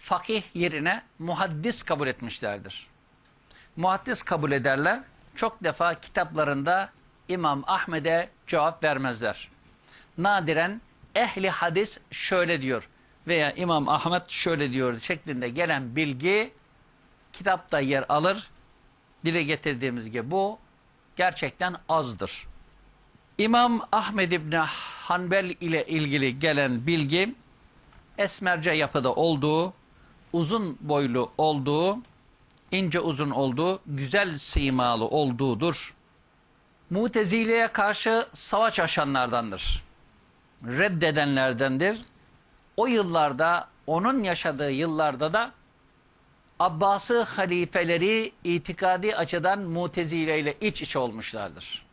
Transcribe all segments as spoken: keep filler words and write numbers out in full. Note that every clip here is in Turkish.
fakih yerine muhaddis kabul etmişlerdir. Muhaddis kabul ederler. Çok defa kitaplarında İmam Ahmed'e cevap vermezler. Nadiren ehli hadis şöyle diyor veya İmam Ahmed şöyle diyor şeklinde gelen bilgi kitapta yer alır. Dile getirdiğimiz gibi bu gerçekten azdır. İmam Ahmed İbni Hanbel ile ilgili gelen bilgi esmerce yapıda olduğu, uzun boylu olduğu, ince uzun olduğu, güzel simalı olduğudur. Mutezile'ye karşı savaş açanlardandır. Reddedenlerdendir. O yıllarda, onun yaşadığı yıllarda da Abbasi halifeleri itikadi açıdan Mutezile ile iç içe olmuşlardır.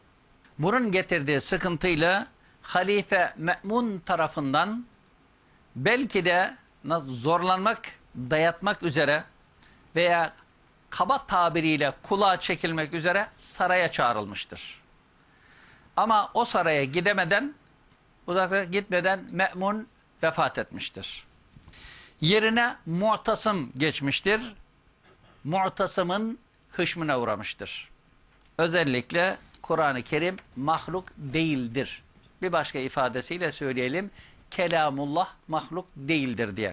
Bunun getirdiği sıkıntıyla Halife Me'mun tarafından belki de zorlanmak, dayatmak üzere veya kaba tabiriyle kulağa çekilmek üzere saraya çağrılmıştır. Ama o saraya gidemeden, uzakta gitmeden Me'mun vefat etmiştir. Yerine Mu'tasım geçmiştir. Mu'tasım'ın hışmına uğramıştır. Özellikle Kur'an-ı Kerim mahluk değildir. Bir başka ifadesiyle söyleyelim, kelamullah mahluk değildir diye.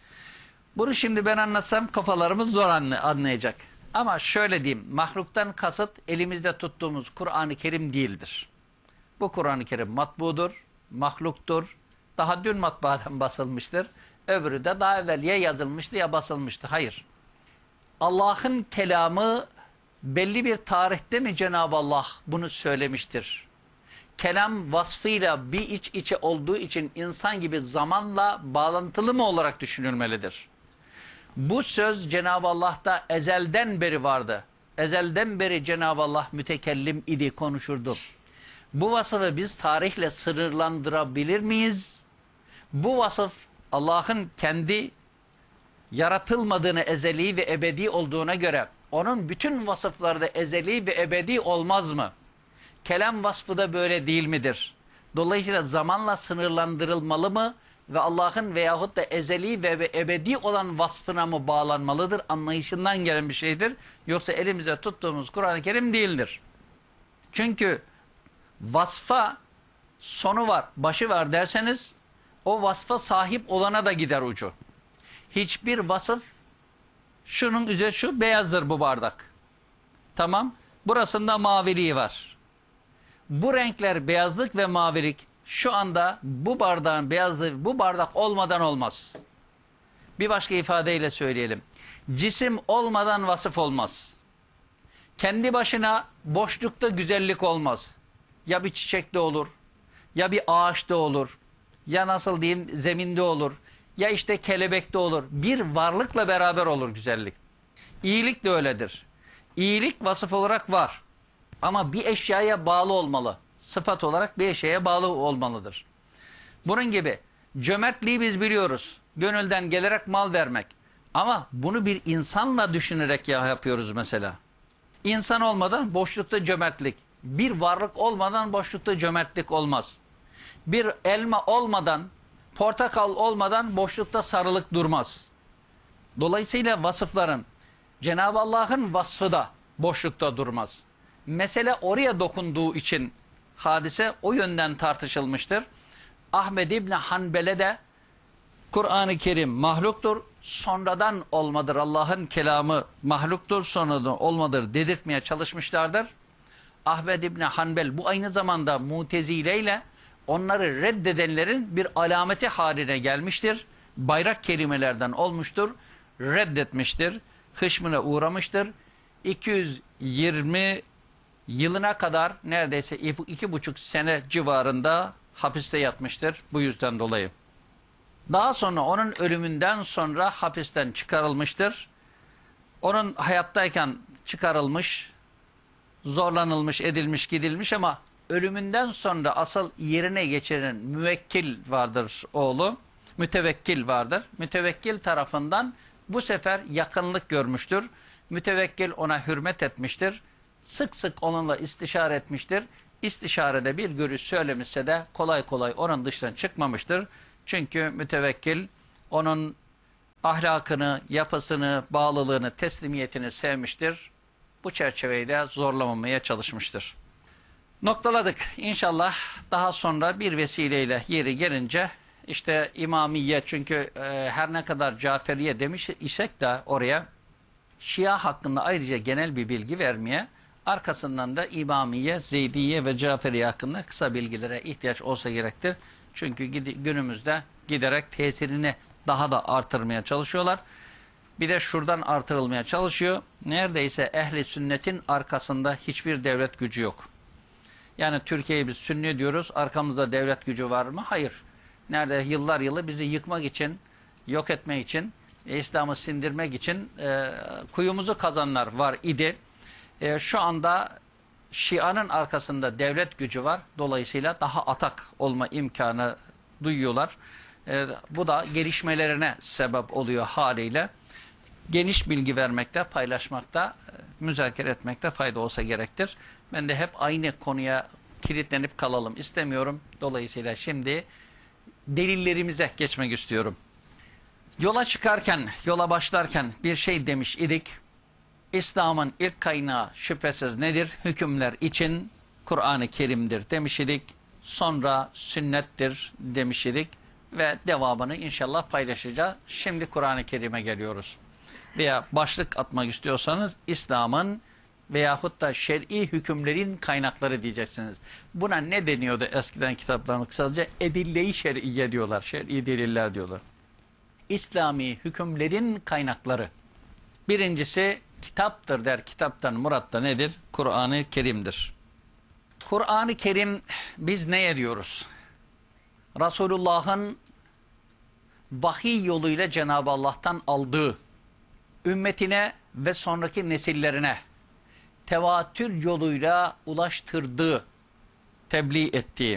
Bunu şimdi ben anlatsam kafalarımız zor anlayacak. Ama şöyle diyeyim, mahluktan kasıt elimizde tuttuğumuz Kur'an-ı Kerim değildir. Bu Kur'an-ı Kerim matbudur, mahluktur. Daha dün matbaadan basılmıştır. Öbürü de daha evvel ya yazılmıştı ya basılmıştı. Hayır. Allah'ın kelamı belli bir tarihte mi Cenab-ı Allah bunu söylemiştir? Kelam vasfıyla bir iç içe olduğu için insan gibi zamanla bağlantılı mı olarak düşünülmelidir? Bu söz Cenab-ı Allah'ta ezelden beri vardı. Ezelden beri Cenab-ı Allah mütekellim idi, konuşurdu. Bu vasıfı biz tarihle sınırlandırabilir miyiz? Bu vasıf Allah'ın kendi yaratılmadığını, ezeli ve ebedi olduğuna göre onun bütün vasıfları da ezeli ve ebedi olmaz mı? Kelam vasfı da böyle değil midir? Dolayısıyla zamanla sınırlandırılmalı mı? Ve Allah'ın veyahut da ezeli ve ebedi olan vasfına mı bağlanmalıdır? Anlayışından gelen bir şeydir. Yoksa elimizde tuttuğumuz Kur'an-ı Kerim değildir. Çünkü vasfa sonu var, başı var derseniz o vasfa sahip olana da gider ucu. Hiçbir vasıf, şunun üzeri şu, beyazdır bu bardak. Tamam, burasında maviliği var. Bu renkler beyazlık ve mavilik şu anda bu bardağın beyazlığı bu bardak olmadan olmaz. Bir başka ifadeyle söyleyelim. Cisim olmadan vasıf olmaz. Kendi başına boşlukta güzellik olmaz. Ya bir çiçekte olur, ya bir ağaçta olur, ya nasıl diyeyim zeminde olur, ya işte kelebekte olur. Bir varlıkla beraber olur güzellik. İyilik de öyledir. İyilik vasıf olarak var. Ama bir eşyaya bağlı olmalı. Sıfat olarak bir eşyaya bağlı olmalıdır. Bunun gibi cömertliği biz biliyoruz. Gönülden gelerek mal vermek. Ama bunu bir insanla düşünerek ya yapıyoruz mesela. İnsan olmadan boşlukta cömertlik. Bir varlık olmadan boşlukta cömertlik olmaz. Bir elma olmadan, portakal olmadan boşlukta sarılık durmaz. Dolayısıyla vasıfların, Cenab-ı Allah'ın vasfı da boşlukta durmaz. Mesele oraya dokunduğu için hadise o yönden tartışılmıştır. Ahmed İbni Hanbel'e de Kur'an-ı Kerim mahluktur, sonradan olmadır. Allah'ın kelamı mahluktur, sonradan olmadır dedirtmeye çalışmışlardır. Ahmed İbni Hanbel bu aynı zamanda Mutezile ile onları reddedenlerin bir alameti haline gelmiştir. Bayrak kelimelerden olmuştur, reddetmiştir, hışmına uğramıştır. iki yüz yirmi yılına kadar neredeyse iki buçuk sene civarında hapiste yatmıştır bu yüzden dolayı. Daha sonra onun ölümünden sonra hapisten çıkarılmıştır. Onun hayattayken çıkarılmış, zorlanılmış, edilmiş, gidilmiş ama ölümünden sonra asıl yerine geçiren müvekkil vardır oğlu. Mütevekkil vardır. Mütevekkil tarafından bu sefer yakınlık görmüştür. Mütevekkil ona hürmet etmiştir. Sık sık onunla istişare etmiştir. İstişarede bir görüş söylemişse de kolay kolay onun dışına çıkmamıştır. Çünkü mütevekkil onun ahlakını, yapısını, bağlılığını, teslimiyetini sevmiştir. Bu çerçeveyi de zorlamamaya çalışmıştır. Noktaladık. İnşallah daha sonra bir vesileyle yeri gelince işte İmamiye, çünkü e, her ne kadar Caferiye demiş isek de oraya Şia hakkında ayrıca genel bir bilgi vermeye, arkasından da İmamiye, Zeydiye ve Caferiye hakkında kısa bilgilere ihtiyaç olsa gerektir. Çünkü günümüzde giderek tesirini daha da artırmaya çalışıyorlar. Bir de şuradan artırılmaya çalışıyor. Neredeyse ehli sünnetin arkasında hiçbir devlet gücü yok. Yani Türkiye'yi biz sünni diyoruz. Arkamızda devlet gücü var mı? Hayır. Nerede yıllar yılı bizi yıkmak için, yok etmek için, İslam'ı sindirmek için e, kuyumuzu kazanlar var idi. E, şu anda Şia'nın arkasında devlet gücü var. Dolayısıyla daha atak olma imkanı duyuyorlar. E, bu da gelişmelerine sebep oluyor haliyle. Geniş bilgi vermekte, paylaşmakta, müzakere etmekte fayda olsa gerektir. Ben de hep aynı konuya kilitlenip kalalım istemiyorum. Dolayısıyla şimdi delillerimize geçmek istiyorum. Yola çıkarken, yola başlarken bir şey demiş idik. İslam'ın ilk kaynağı şüphesiz nedir? Hükümler için Kur'an-ı Kerim'dir demiş idik. Sonra sünnettir demiş idik. Ve devamını inşallah paylaşacağız. Şimdi Kur'an-ı Kerim'e geliyoruz. Veya başlık atmak istiyorsanız İslam'ın veyahut da şer'i hükümlerin kaynakları diyeceksiniz. Buna ne deniyordu eskiden kitaplarını kısaca? Edille-i şer'iyye diyorlar. Şer'i deliller diyorlar. İslami hükümlerin kaynakları. Birincisi kitaptır der. Kitaptan murat da nedir? Kur'an-ı Kerim'dir. Kur'an-ı Kerim biz neye diyoruz? Resulullah'ın vahiy yoluyla Cenab-ı Allah'tan aldığı, ümmetine ve sonraki nesillerine tevatür yoluyla ulaştırdığı, tebliğ ettiği,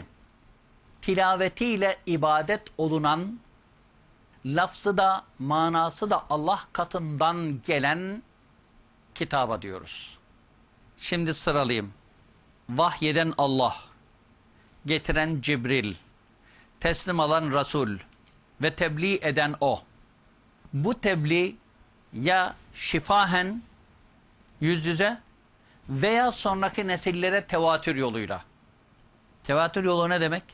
tilavetiyle ibadet olunan, lafzı da manası da Allah katından gelen kitaba diyoruz. Şimdi sıralayayım. Vahyeden Allah, getiren Cibril, teslim alan Resul ve tebliğ eden O. Bu tebliğ ya şifahen yüz yüze veya sonraki nesillere tevatür yoluyla. Tevatür yolu ne demek?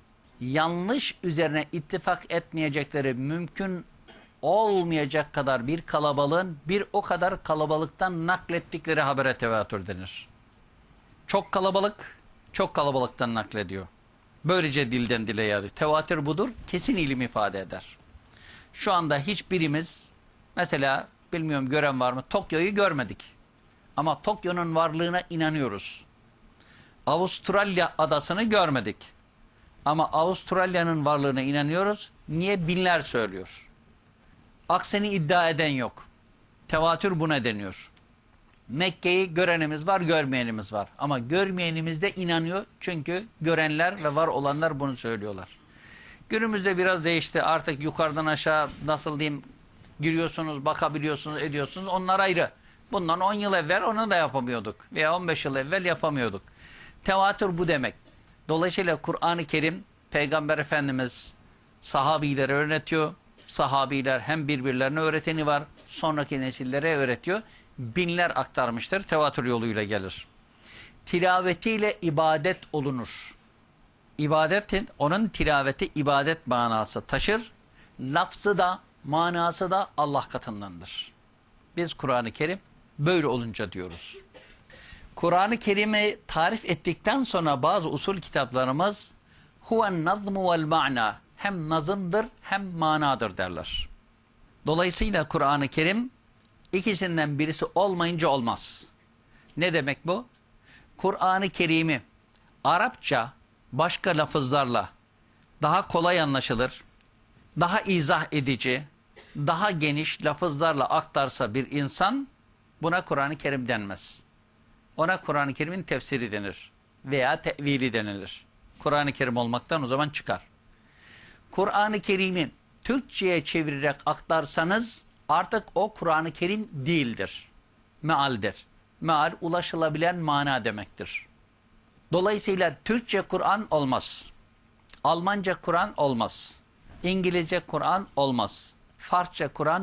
Yanlış üzerine ittifak etmeyecekleri mümkün olmayacak kadar bir kalabalığın bir o kadar kalabalıktan naklettikleri habere tevatür denir. Çok kalabalık, çok kalabalıktan naklediyor. Böylece dilden dile yayılıyor. Tevatür budur, kesin ilim ifade eder. Şu anda hiçbirimiz, mesela bilmiyorum gören var mı, Tokyo'yu görmedik. Ama Tokyo'nun varlığına inanıyoruz. Avustralya adasını görmedik. Ama Avustralya'nın varlığına inanıyoruz. Niye? Binler söylüyor. Aksini iddia eden yok. Tevatür buna deniyor. Mekke'yi görenimiz var, görmeyenimiz var. Ama görmeyenimiz de inanıyor. Çünkü görenler ve var olanlar bunu söylüyorlar. Günümüzde biraz değişti. Artık yukarıdan aşağı nasıl diyeyim giriyorsunuz, bakabiliyorsunuz, ediyorsunuz. Onlar ayrı. Bundan on yıl evvel onu da yapamıyorduk. Veya on beş yıl evvel yapamıyorduk. Tevatür bu demek. Dolayısıyla Kur'an-ı Kerim Peygamber Efendimiz sahabilere öğretiyor. Sahabiler hem birbirlerine öğreteni var. Sonraki nesillere öğretiyor. Binler aktarmıştır. Tevatür yoluyla gelir. Tilavetiyle ibadet olunur. İbadetin, onun tilaveti ibadet manası taşır. Lafzı da manası da Allah katındandır. Biz Kur'an-ı Kerim böyle olunca diyoruz. Kur'an-ı Kerim'i tarif ettikten sonra bazı usul kitaplarımız huven nazmu vel ma'na, hem nazımdır hem manadır derler. Dolayısıyla Kur'an-ı Kerim ikisinden birisi olmayınca olmaz. Ne demek bu? Kur'an-ı Kerim'i Arapça başka lafızlarla daha kolay anlaşılır, daha izah edici, daha geniş lafızlarla aktarsa bir insan buna Kur'an-ı Kerim denmez. Ona Kur'an-ı Kerim'in tefsiri denir veya tevili denilir. Kur'an-ı Kerim olmaktan o zaman çıkar. Kur'an-ı Kerim'i Türkçe'ye çevirerek aktarsanız artık o Kur'an-ı Kerim değildir. Mealdir. Meal ulaşılabilen mana demektir. Dolayısıyla Türkçe Kur'an olmaz. Almanca Kur'an olmaz. İngilizce Kur'an olmaz. Farsça Kur'an